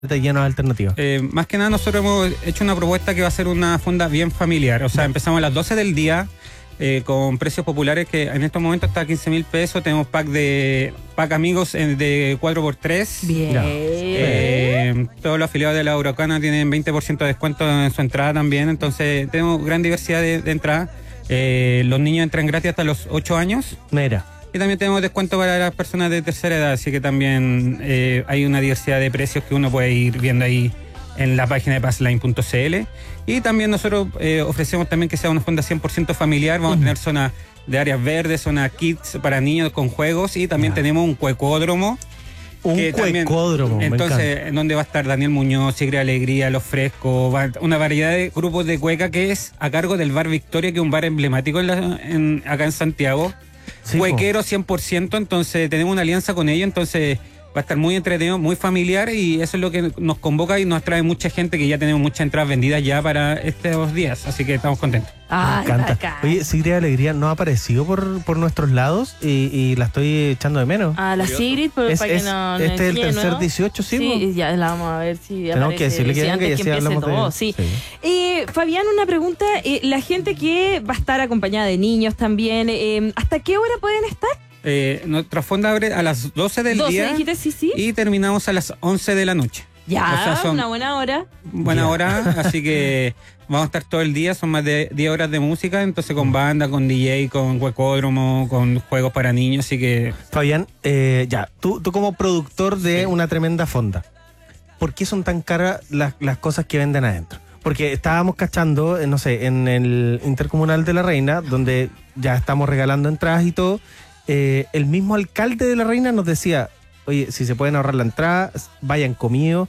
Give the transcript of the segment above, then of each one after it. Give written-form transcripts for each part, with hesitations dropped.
llenos alternativos. Más que nada nosotros hemos hecho una propuesta que va a ser una fonda bien familiar. O sea, empezamos a las 12 del día con precios populares que en estos momentos está a 15.000 pesos. Tenemos pack amigos de 4x3. Bien. Todos los afiliados de la Huracana tienen 20% de descuento en su entrada también. Entonces tenemos gran diversidad de entradas. Los niños entran gratis hasta los 8 años. Mira. Y también tenemos descuento para las personas de tercera edad, así que también hay una diversidad de precios que uno puede ir viendo ahí en la página de passline.cl. Y también nosotros ofrecemos también que sea una fonda 100% familiar. Vamos a tener zona de áreas verdes, zona kids para niños con juegos, y también tenemos un cuecódromo. Un cuecódromo. Entonces, en donde va a estar Daniel Muñoz, Sigre Alegría, Los Frescos, una variedad de grupos de cueca que es a cargo del Bar Victoria, que es un bar emblemático acá en Santiago. Sí, cuequero 100%, entonces tenemos una alianza con ellos, entonces va a estar muy entretenido, muy familiar, y eso es lo que nos convoca y nos atrae mucha gente, que ya tenemos muchas entradas vendidas ya para estos días, así que estamos contentos. Me encanta. Oye, Sigrid Alegría no ha aparecido por nuestros lados y la estoy echando de menos. A la Sigrid, para que no. Este es el tercer 18, ¿sí? Sí, ya la vamos a ver si tenemos que decirle que venga y así hablamos todo, de... sí. Fabián, una pregunta. La gente que va a estar acompañada de niños también, ¿hasta qué hora pueden estar? Nuestra fonda abre a las 12 del día. Dijiste, sí. Y terminamos a las 11 de la noche. Ya, una buena hora. Buena hora, así que vamos a estar todo el día, son más de 10 horas de música, entonces con banda, con DJ, con cuecódromo, con juegos para niños, así que... Fabián, tú como productor de una tremenda fonda, ¿por qué son tan caras las cosas que venden adentro? Porque estábamos cachando, no sé, en el Intercomunal de La Reina, donde ya estamos regalando entradas y todo, el mismo alcalde de La Reina nos decía: oye, si se pueden ahorrar la entrada, vayan comidos.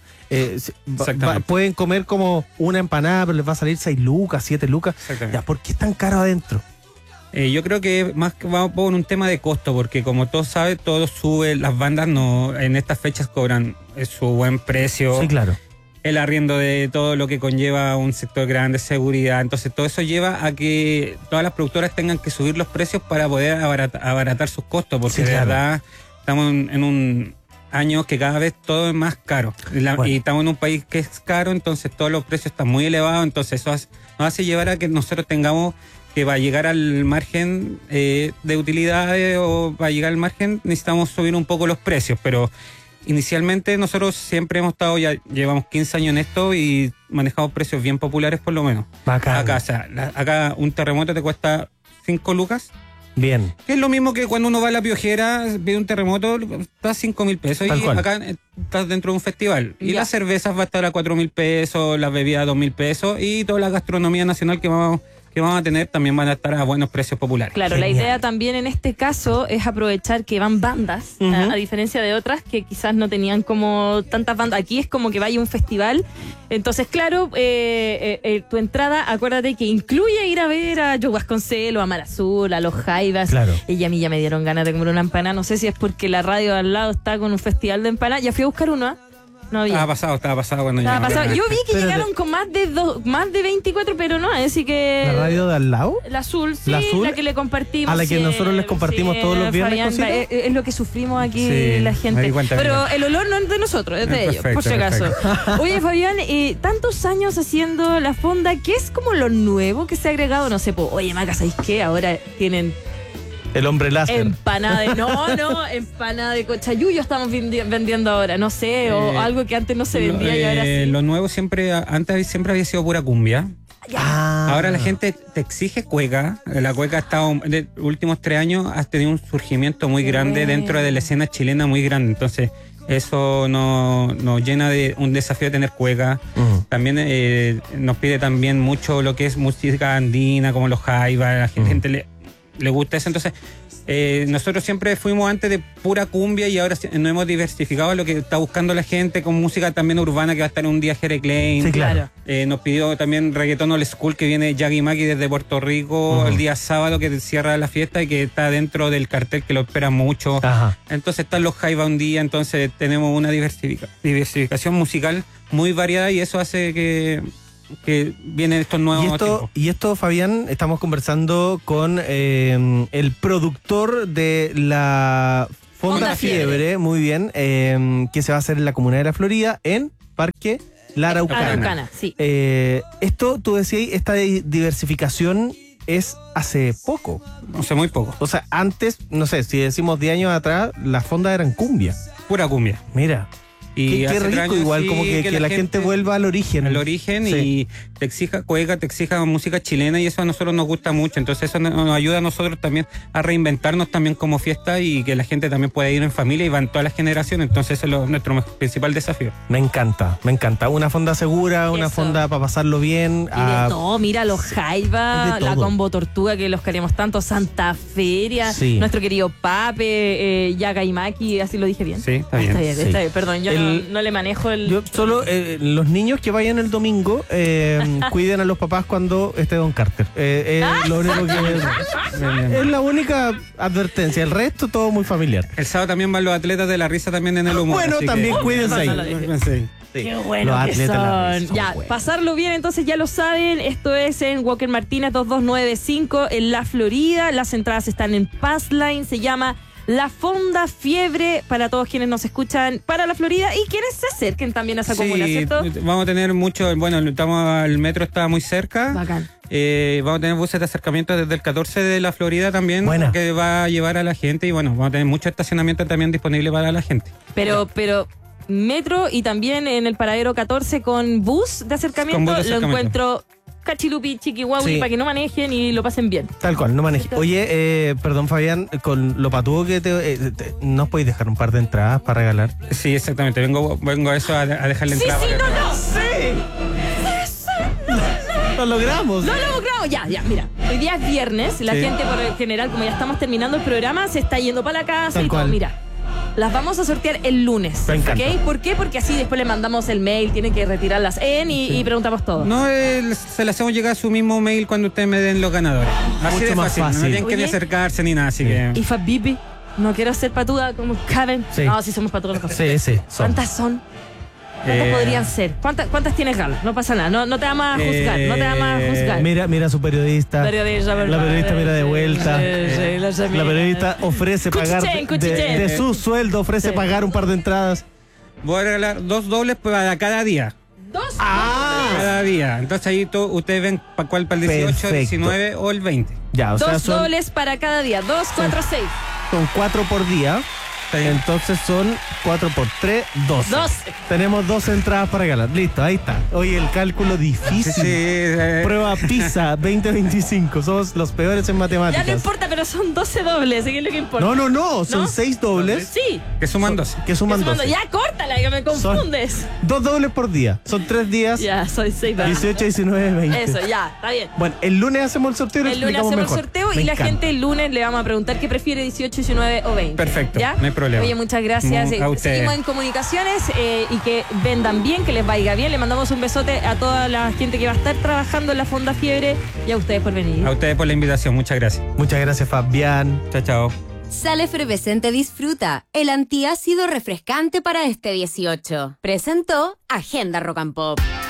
Pueden comer como una empanada, pero les va a salir 6 lucas, 7 lucas. Ya, ¿por qué es tan caro adentro? Yo creo que más que va por un tema de costo, porque como todos saben, todo sube, las bandas no en estas fechas cobran su buen precio. Sí, claro. El arriendo de todo lo que conlleva un sector grande, seguridad. Entonces todo eso lleva a que todas las productoras tengan que subir los precios para poder abaratar sus costos, porque de verdad estamos en un año que cada vez todo es más caro. Y estamos en un país que es caro, entonces todos los precios están muy elevados, entonces eso nos hace llevar a que nosotros tengamos que va a llegar al margen de utilidades, o va a llegar al margen, necesitamos subir un poco los precios, pero inicialmente nosotros siempre hemos estado, ya llevamos 15 años en esto y manejamos precios bien populares por lo menos. Bacán. Acá un terremoto te cuesta 5 lucas. Bien. Que es lo mismo que cuando uno va a La Piojera, ve un terremoto, está a 5.000 pesos. Tal y cual. Acá estás dentro de un festival. Y las cervezas va a estar a 4.000 pesos, las bebidas a 2.000 pesos, y toda la gastronomía nacional que vamos a tener también van a estar a buenos precios populares. Claro, la idea también en este caso es aprovechar que van bandas, a diferencia de otras que quizás no tenían como tantas bandas. Aquí es como que vaya un festival. Entonces, claro, tu entrada, acuérdate que incluye ir a ver a Joe Vasconcelos, a Mar Azul, a los Jaivas. Claro. Y a mí ya me dieron ganas de comer una empanada. No sé si es porque la radio de al lado está con un festival de empanadas. Ya fui a buscar una. No había. Estaba pasado cuando Estaba pasado. Yo vi que Espérate. llegaron con más de 24, pero no, así que... ¿La radio de al lado? La azul, sí, ¿La azul? la que le compartimos. A la que nosotros les compartimos todos los viernes, Fabián, es lo que sufrimos aquí la me gente. di cuenta, Pero el olor no es de nosotros, es de ellos, por si acaso. Oye, Fabián, tantos años haciendo la fonda, ¿qué es como lo nuevo que se ha agregado? No sé, oye, Maca, ¿sabéis qué? Ahora tienen... El hombre láser. Empanada de... empanada de cochayuyo estamos vendiendo ahora, no sé, o algo que antes no se vendía y ahora sí. Lo nuevo antes siempre había sido pura cumbia. Ahora la gente te exige cueca. La cueca ha estado, en los últimos 3 años, has tenido un surgimiento muy grande dentro de la escena chilena, muy grande. Entonces, eso nos llena de un desafío de tener cueca. También nos pide también mucho lo que es música andina, como los jaivas. La gente le gusta eso. Entonces, nosotros siempre fuimos antes de pura cumbia y ahora nos hemos diversificado a lo que está buscando la gente, con música también urbana, que va a estar un día Jere Klein. Sí, claro. Nos pidió también reggaetón old school, que viene Yagi Maki desde Puerto Rico el día sábado, que cierra la fiesta y que está dentro del cartel, que lo espera mucho. Entonces están los Jaiba un día, entonces tenemos una diversificación musical muy variada, y eso hace que vienen estos nuevos tiempos. Y esto, Fabián, estamos conversando con el productor de la Fonda Fiebre, muy bien, que se va a hacer en la comuna de La Florida, en Parque La Araucana. Araucana, sí. Esto, tú decías, esta diversificación es hace poco. O sea, muy poco. O sea, antes, no sé, si decimos 10 años atrás, las fondas eran cumbia. Pura cumbia. Mira. Y Qué hace 3 rico, años igual, sí como que la gente vuelva al origen. Al origen Sí. y te exija cueca, te exija música chilena y eso a nosotros nos gusta mucho. Entonces eso nos ayuda a nosotros también a reinventarnos también como fiesta y que la gente también pueda ir en familia y van todas las generaciones. Entonces eso es nuestro principal desafío. Me encanta, me encanta. Una fonda segura, una Eso. fonda para pasarlo bien. Y de todo, mira, los Jaiba, de la todo. Combo Tortuga que los queremos tanto, Santa Feria, Sí. nuestro querido Pape, Yaga y Maki, así lo dije bien. Sí, está bien. Sí. Está bien, perdón, yo El- no le manejo el... Yo solo, los niños que vayan el domingo, cuiden a los papás cuando esté Don Carter. Lo único que es la única advertencia. El resto, todo muy familiar. El sábado también van los atletas de la risa también en el humor. Bueno, así también que- cuídense ahí. Sí. Sí. Qué bueno Los que atletas de la son. risa son Ya, buenos. pasarlo bien, entonces ya lo saben. Esto es en Walker Martínez 2295 en La Florida. Las entradas están en Passline. Se llama La Fonda Fiebre para todos quienes nos escuchan para La Florida y quienes se acerquen también a esa comuna, ¿cierto? Vamos a tener mucho, bueno, el metro está muy cerca. Bacán. Vamos a tener buses de acercamiento desde el 14 de la Florida también, Buena. que va a llevar a la gente y bueno, vamos a tener mucho estacionamiento también disponible para la gente. Pero metro y también en el paradero 14 con bus de acercamiento, Con bus de lo acercamiento. encuentro cachilupi, chiquihuahui, Sí. para que no manejen y lo pasen bien. Tal cual, no maneje. Oye, perdón, Fabián, con lo patudo que ¿nos podéis dejar un par de entradas para regalar? Sí, exactamente, vengo a eso, a dejarle Sí, entrada. sí, para que- Lo logramos. No lo logramos, ya, mira. Hoy día es viernes, la Sí. gente por lo general, como ya estamos terminando el programa, se está yendo para la casa Tal y todo. cual. Mira, las vamos a sortear el lunes. Me encanta. ¿Ok? ¿Por qué? Porque así después le mandamos el mail, tienen que retirarlas y preguntamos todo. No, se le hacemos llegar a su mismo mail cuando ustedes me den los ganadores. Así Mucho de más fácil, fácil. no tienen que ni Oye. acercarse ni nada, así que... Y Fabibi, no quiero ser patuda como Karen. Sí. No, sí somos patudas. Sí, sí. ¿Cuántas son? ¿Cuántas podrían ser? ¿Cuántas tienes, Carlos? No pasa nada, no te vamos a juzgar, no te vamos a juzgar. Mira a su periodista. Periodista, La periodista mira de vuelta. Sí, La periodista ofrece pagar Cuchichén. de su sueldo, ofrece Sí. pagar un par de entradas. Voy a regalar 2 dobles para cada día. Dos. Cada día. Entonces ahí ustedes ven para cuál, para el 18, Perfecto. 19 o el 20. Ya, o sea, Dos son dobles para cada día. 2, 4, 6. 4 por día. Está bien. Entonces son 4 por 3, 12. 12. Tenemos 12 entradas para regalar. Listo, ahí está. Oye, el cálculo difícil. Prueba PISA 2025. Somos los peores en Ya matemáticas. no importa, pero son 12 dobles. ¿Qué es lo que importa? No. Son ¿No? 6 dobles Sí. Que suman 12. que suman Sumando. 12. Ya, córtala, que me confundes. 2 dobles por día. Son 3 días. Ya, soy 6 dobles. 18, 19, 20. Eso, ya, está bien. Bueno, el lunes hacemos el sorteo y lo El lunes explicamos hacemos mejor. el sorteo Me y la encanta. gente el lunes le vamos a preguntar qué prefiere, 18, 19 o 20. Perfecto, ¿Ya? no hay problema. Oye, muchas gracias. A ustedes. Seguimos en comunicaciones y que vendan bien, que les vaya bien. Le mandamos un besote a toda la gente que va a estar trabajando en la Fonda Fiebre y a ustedes por venir. A ustedes por la invitación, muchas gracias. Muchas gracias, Fabián. Chao, chao. Sal Efervescente disfruta el antiácido refrescante para este 18. Presentó Agenda Rock and Pop.